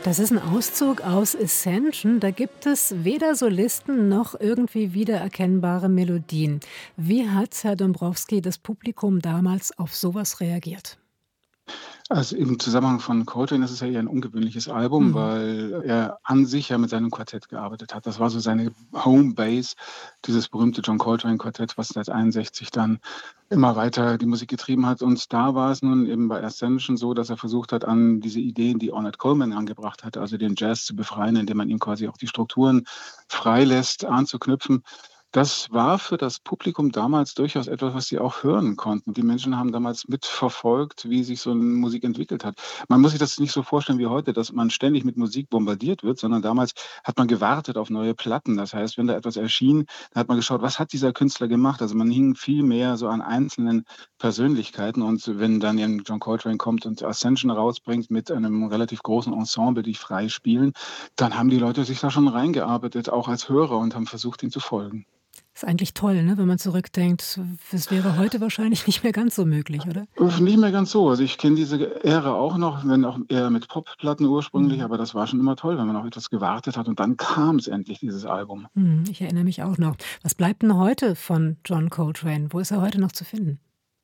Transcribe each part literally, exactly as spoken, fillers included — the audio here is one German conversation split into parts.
Das ist ein Auszug aus Ascension. Da gibt es weder Solisten noch irgendwie wiedererkennbare Melodien. Wie hat Herr Dombrowski das Publikum damals auf sowas reagiert? Also, im Zusammenhang von Coltrane ist es ja eher ein ungewöhnliches Album, Mhm. weil er an sich ja mit seinem Quartett gearbeitet hat. Das war so seine Homebase, dieses berühmte John Coltrane-Quartett, was seit einundsechzig dann immer weiter die Musik getrieben hat. Und da war es nun eben bei Ascension so, dass er versucht hat, an diese Ideen, die Ornette Coleman angebracht hatte, also den Jazz zu befreien, indem man ihm quasi auch die Strukturen freilässt, anzuknüpfen. Das war für das Publikum damals durchaus etwas, was sie auch hören konnten. Die Menschen haben damals mitverfolgt, wie sich so 'ne Musik entwickelt hat. Man muss sich das nicht so vorstellen wie heute, dass man ständig mit Musik bombardiert wird, sondern damals hat man gewartet auf neue Platten. Das heißt, wenn da etwas erschien, dann hat man geschaut: „Was hat dieser Künstler gemacht?“ Also, man hing viel mehr so an einzelnen Persönlichkeiten, und wenn dann eben John Coltrane kommt und Ascension rausbringt mit einem relativ großen Ensemble, die frei spielen, dann haben die Leute sich da schon reingearbeitet, auch als Hörer, und haben versucht, ihm zu folgen. Ist eigentlich toll, ne, wenn man zurückdenkt. Das wäre heute wahrscheinlich nicht mehr ganz so möglich, oder? Äh, nicht mehr ganz so. Also, ich kenne diese Ära auch noch, wenn auch eher mit Popplatten ursprünglich, Mhm. aber das war schon immer toll, wenn man auf etwas gewartet hat und dann kam's endlich, dieses Album. Mhm, ich erinnere mich auch noch. Was bleibt 'n heute von John Coltrane? Wo ist er heute noch zu finden?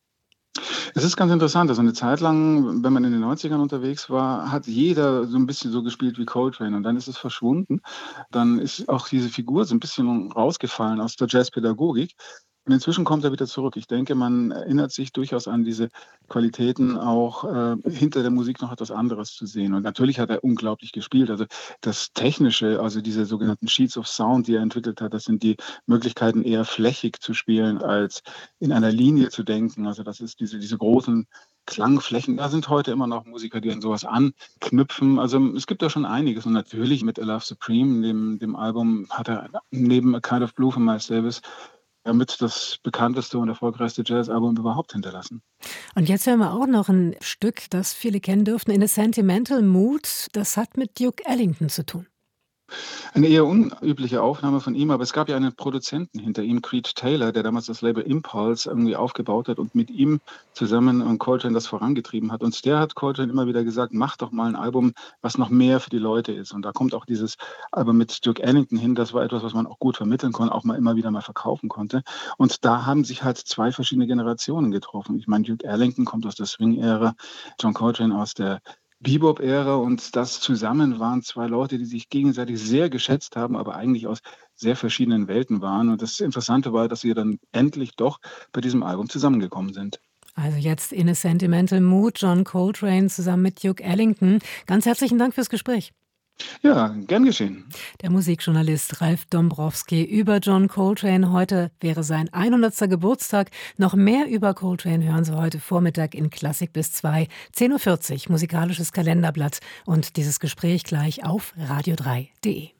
Es ist ganz interessant, also 'ne Zeit lang, wenn man in den Neunzigern unterwegs war, hat jeder so 'n bisschen so gespielt wie Coltrane, und dann ist es verschwunden. Dann ist auch diese Figur so 'n bisschen rausgefallen aus der Jazzpädagogik. Und inzwischen kommt er wieder zurück. Ich denke, man erinnert sich durchaus an diese Qualitäten, auch, äh, hinter der Musik noch etwas anderes zu sehen. Und natürlich hat er unglaublich gespielt. Also, das Technische, also diese sogenannten Sheets of Sound, die er entwickelt hat, das sind die Möglichkeiten, eher flächig zu spielen, als in einer Linie zu denken. Also, das ist diese diese großen Klangflächen. Da sind heute immer noch Musiker, die an so was anknüpfen. Also, es gibt da schon einiges. Und natürlich mit „A Love Supreme“, dem dem Album, hat er neben „A Kind of Blue“ von Miles Davis ja mit das bekannteste und erfolgreichste Jazzalbum überhaupt hinterlassen. Und jetzt hören wir auch noch 'n Stück, das viele kennen dürften, „In a Sentimental Mood“. Das hat mit Duke Ellington zu tun. Eine eher unübliche Aufnahme von ihm, aber es gab ja einen Produzenten hinter ihm, Creed Taylor, der damals das Label Impulse irgendwie aufgebaut hat und mit ihm zusammen und Coltrane das vorangetrieben hat. Und der hat Coltrane immer wieder gesagt: „Mach doch mal 'n Album, was noch mehr für die Leute ist.“ Und da kommt auch dieses Album mit Duke Ellington hin. Das war etwas, was man auch gut vermitteln konnte, auch mal immer wieder mal verkaufen konnte. Und da haben sich halt zwei verschiedene Generationen getroffen. Ich meine, Duke Ellington kommt aus der Swing-Ära, John Coltrane aus der Bebop-Ära, und das zusammen waren zwei Leute, die sich gegenseitig sehr geschätzt haben, aber eigentlich aus sehr verschiedenen Welten waren. Und das Interessante war, dass sie dann endlich doch bei diesem Album zusammengekommen sind. Also jetzt „In a Sentimental Mood“, John Coltrane zusammen mit Duke Ellington. Ganz herzlichen Dank fürs Gespräch. Ja, gern geschehen. Der Musikjournalist Ralf Dombrowski über John Coltrane. Heute wäre sein hundertster Geburtstag. Noch mehr über Coltrane hören Sie heute Vormittag in Klassik bis zwei, zehn Uhr vierzig, musikalisches Kalenderblatt, und dieses Gespräch gleich auf radio drei punkt de.